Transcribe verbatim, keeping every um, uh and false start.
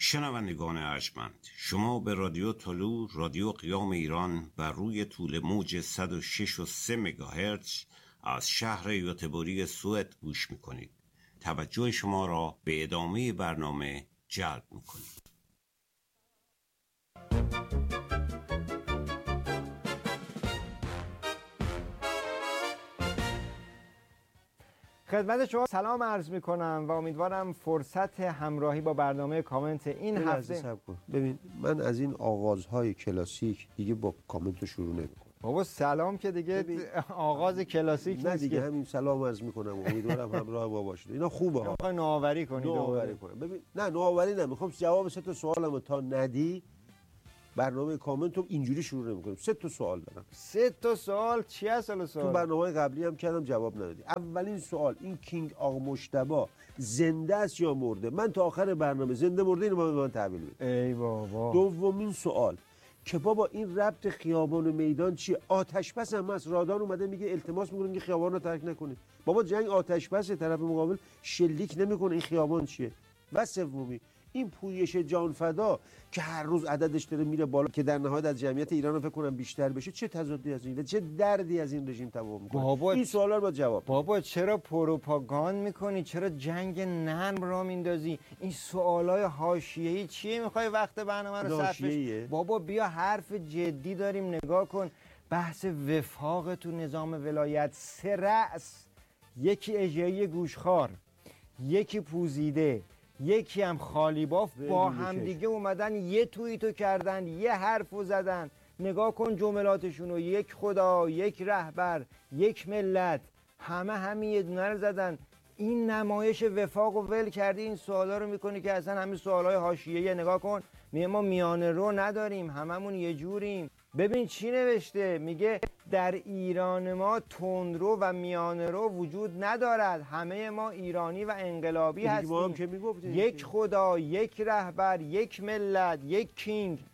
شنوندگان ارجمند، شما به رادیو طلوع، رادیو قیام ایران بر روی طول موج صد و شش و سه مگاهرتز از شهر یوتبوری سوئد گوش میکنید. توجه شما را به ادامه برنامه جلب میکنید. خدمت شما سلام عرض می کنم و امیدوارم فرصت همراهی با برنامه کامنت این هفته. ببین من از این آغازهای کلاسیک دیگه با کامنت شروع نمی‌کنم. بابا سلام که دیگه آغاز کلاسیک نه دیگه همین سلام عرض میکنم. امیدوارم همراه با باشید. اینا خوبه ها. میخوای نوآوری کنید؟ نوآوری کنم. ببین نه نوآوری نمیخوام، جواب سه تا سوالمو تا ندی برنامه کامنت رو اینجوری شروع نمی‌کنیم. سه تا سوال دارم. سه تا سوال چی هست؟ سوال تو برنامه قبلی هم کردم جواب ندادی. اولین سوال، این کینگ آقا مجتبی زنده است یا مرده؟ من تا آخر برنامه زنده مرده اینو به من تحویل بده. ای بابا. دومین سوال که بابا این ربط خیابان و میدان چیه؟ آتش بس هم هست. رادان اومده میگه التماس میکنه که خیابان رو ترک نکنید. بابا جنگ آتش بس، طرف مقابل شلیک نمیکنه، این خیابان چیه؟ و سومی این پویش جانفدا که هر روز عددش داره میره بالا که در نهایت از جمعیت ایران رو فکر کنم بیشتر بشه، چه تضادی از این، چه دردی از این رژیم تمام میکنه؟ بابا این سوالا رو با جواب. بابا چرا پروپاگاند میکنی؟ چرا جنگ نرم را میندازی؟ این سوالای حاشیه‌ای چیه؟ میخوای وقت برنامه رو صرفش؟ بابا بیا حرف جدی داریم، نگاه کن. بحث وفاق تو نظام ولایت، سه رأس، یکی اژه‌ای گوشخوار، یکی پوزیده، یکی هم خالی باف، با هم دیگه اومدن یه توییتو کردن، یه حرفو زدن. نگاه کن جملاتشونو، یک خدا، یک رهبر، یک ملت، همه همین یه دونه رو زدن. این نمایش وفاق و ول کردی این سوالا رو میکنی که اصلا همین سوالای حاشیه‌ای. نگاه کن میگه ما میانه رو نداریم، هممون یه جوریم. ببین چی نوشته، میگه در ایران ما تندرو و میانه رو وجود ندارد، همه ما ایرانی و انقلابی هستیم. یک خدا، یک رهبر، یک ملت، یک کینگ.